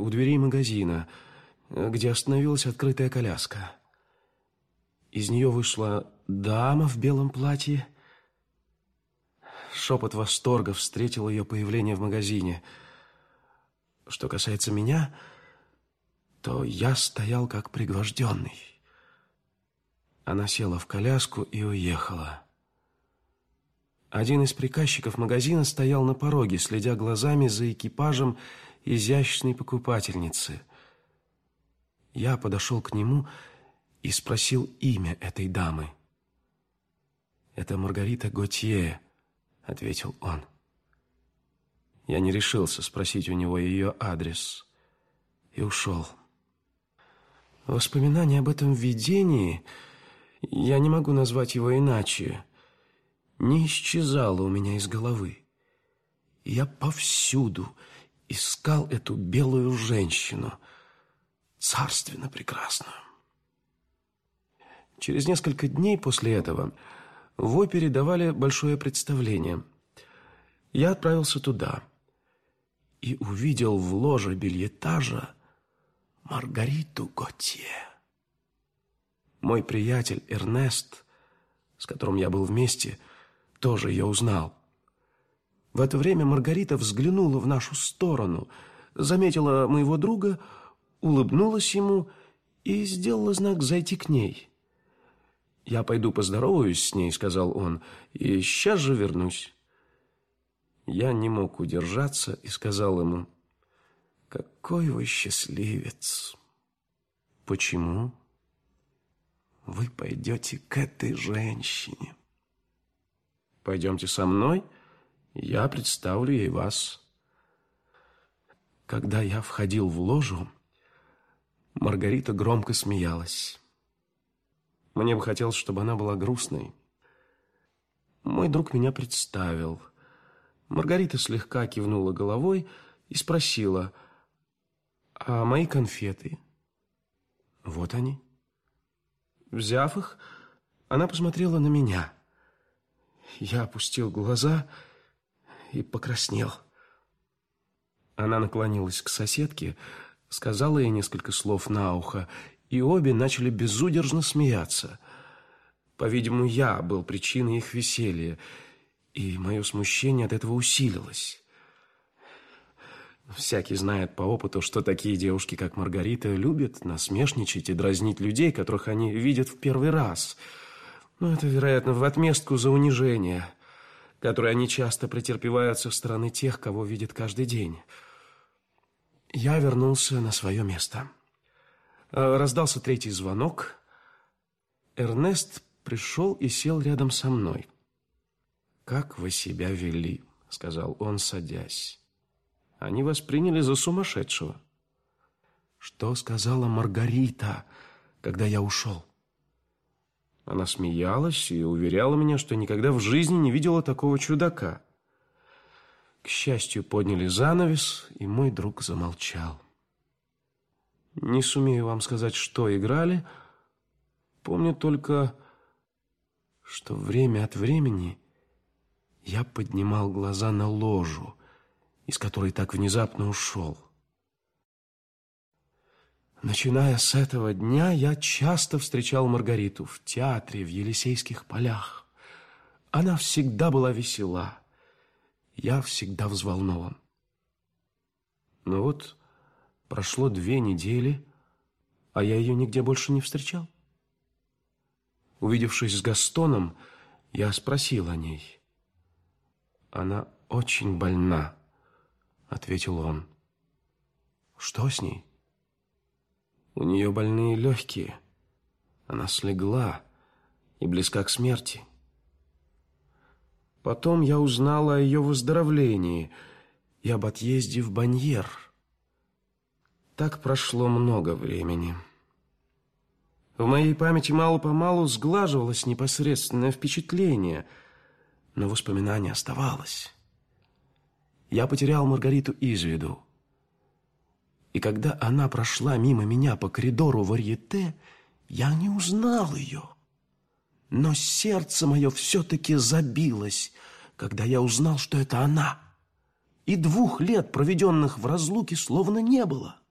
у дверей магазина, где остановилась открытая коляска. Из нее вышла дама в белом платье. Шепот восторга встретил ее появление в магазине. Что касается меня, то я стоял как пригвожденный. Она села в коляску и уехала. Один из приказчиков магазина стоял на пороге, следя глазами за экипажем изящной покупательницы. Я подошел к нему и спросил имя этой дамы. «Это Маргарита Готье», — ответил он. Я не решился спросить у него ее адрес и ушел. Воспоминание об этом видении, я не могу назвать его иначе, не исчезало у меня из головы. Я повсюду искал эту белую женщину, царственно прекрасную. Через несколько дней после этого в опере давали большое представление. Я отправился туда и увидел в ложе бельетажа Маргариту Готье. Мой приятель Эрнест, с которым я был вместе, тоже ее узнал. В это время Маргарита взглянула в нашу сторону, заметила моего друга, улыбнулась ему и сделала знак зайти к ней. «Я пойду поздороваюсь с ней», — сказал он, — «и сейчас же вернусь». Я не мог удержаться и сказал ему: «Какой вы счастливец!» «Почему?» «Вы пойдете к этой женщине». «Пойдемте со мной, я представлю ей вас». Когда я входил в ложу, Маргарита громко смеялась. Мне бы хотелось, чтобы она была грустной. Мой друг меня представил. Маргарита слегка кивнула головой и спросила: «А мои конфеты?» «Вот они». Взяв их, она посмотрела на меня. Я опустил глаза и покраснел. Она наклонилась к соседке, сказала ей несколько слов на ухо, и обе начали безудержно смеяться. По-видимому, я был причиной их веселья, и мое смущение от этого усилилось. Всякий знает по опыту, что такие девушки, как Маргарита, любят насмешничать и дразнить людей, которых они видят в первый раз. Но это, вероятно, в отместку за унижение, которое они часто претерпевают со стороны тех, кого видят каждый день. Я вернулся на свое место. Раздался третий звонок. Эрнест пришел и сел рядом со мной. «Как вы себя вели?» — сказал он, садясь. «Они вас приняли за сумасшедшего». «Что сказала Маргарита, когда я ушел?» Она смеялась и уверяла меня, что никогда в жизни не видела такого чудака. К счастью, подняли занавес, и мой друг замолчал. Не сумею вам сказать, что играли. Помню только, что время от времени я поднимал глаза на ложу, из которой так внезапно ушел. Начиная с этого дня, я часто встречал Маргариту в театре, в Елисейских полях. Она всегда была весела, я всегда взволнован. Но вот прошло 2 недели, а я ее нигде больше не встречал. Увидевшись с Гастоном, я спросил о ней. «Она очень больна», — ответил он. «Что с ней?» «У нее больные легкие. Она слегла и близка к смерти». Потом я узнал о ее выздоровлении и об отъезде в Баньер. Так прошло много времени. В моей памяти мало-помалу сглаживалось непосредственное впечатление, но воспоминание оставалось. Я потерял Маргариту из виду. И когда она прошла мимо меня по коридору Варьете, я не узнал ее. Но сердце мое все-таки забилось, когда я узнал, что это она. И 2 лет, проведенных в разлуке, словно не было.